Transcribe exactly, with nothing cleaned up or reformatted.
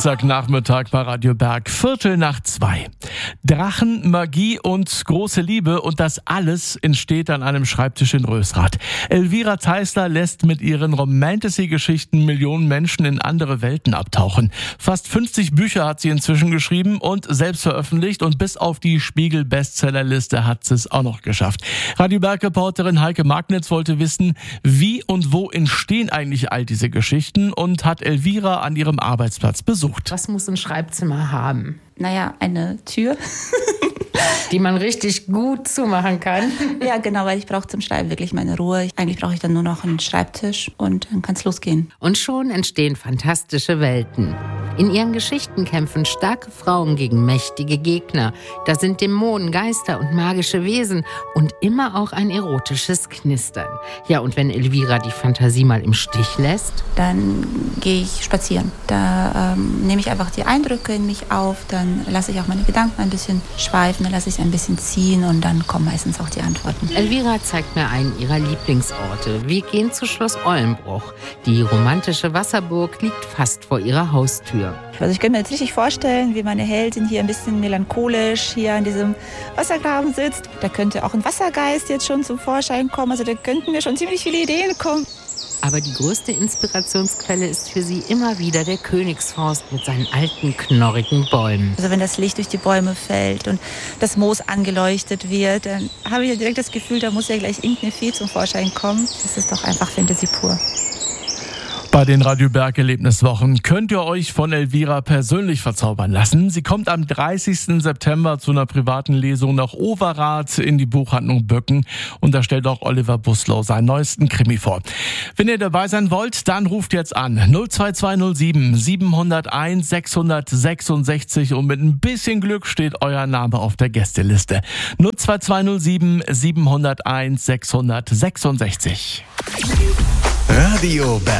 Dienstagnachmittag bei Radio Berg, Viertel nach zwei. Drachen, Magie und große Liebe und das alles entsteht an einem Schreibtisch in Rösrath. Elvira Theißler lässt mit ihren Romantasy-Geschichten Millionen Menschen in andere Welten abtauchen. Fast fünfzig Bücher hat sie inzwischen geschrieben und selbst veröffentlicht und bis auf die Spiegel-Bestsellerliste hat sie es auch noch geschafft. Radio Berg-Reporterin Heike Magnitz wollte wissen, wie und wo entstehen eigentlich all diese Geschichten und hat Elvira an ihrem Arbeitsplatz besucht. Was muss ein Schreibzimmer haben? Naja, eine Tür. Die man richtig gut zumachen kann. Ja, genau, weil ich brauche zum Schreiben wirklich meine Ruhe. Eigentlich brauche ich dann nur noch einen Schreibtisch und dann kann es losgehen. Und schon entstehen fantastische Welten. In ihren Geschichten kämpfen starke Frauen gegen mächtige Gegner. Da sind Dämonen, Geister und magische Wesen und immer auch ein erotisches Knistern. Ja, und wenn Elvira die Fantasie mal im Stich lässt? Dann gehe ich spazieren. Da ähm, nehme ich einfach die Eindrücke in mich auf, dann lasse ich auch meine Gedanken ein bisschen schweifen, dann lasse ich es ein bisschen ziehen und dann kommen meistens auch die Antworten. Elvira zeigt mir einen ihrer Lieblingsorte. Wir gehen zu Schloss Eulenbruch. Die romantische Wasserburg liegt fast vor ihrer Haustür. Also ich könnte mir jetzt richtig vorstellen, wie meine Heldin hier ein bisschen melancholisch hier an diesem Wassergraben sitzt. Da könnte auch ein Wassergeist jetzt schon zum Vorschein kommen. Also da könnten mir schon ziemlich viele Ideen kommen. Aber die größte Inspirationsquelle ist für sie immer wieder der Königsforst mit seinen alten, knorrigen Bäumen. Also wenn das Licht durch die Bäume fällt und das Moos angeleuchtet wird, dann habe ich ja direkt das Gefühl, da muss ja gleich irgendeine Fee zum Vorschein kommen. Das ist doch einfach Fantasy pur. Bei den Radio Berg Erlebniswochen könnt ihr euch von Elvira persönlich verzaubern lassen. Sie kommt am dreißigsten September zu einer privaten Lesung nach Overath in die Buchhandlung Böcken und da stellt auch Oliver Buslow seinen neuesten Krimi vor. Wenn ihr dabei sein wollt, dann ruft jetzt an null zwei zwei null sieben sieben null eins sechs sechs sechs und mit ein bisschen Glück steht euer Name auf der Gästeliste. null zwei zwei null sieben sieben null eins sechs sechs sechs. Radio Berg.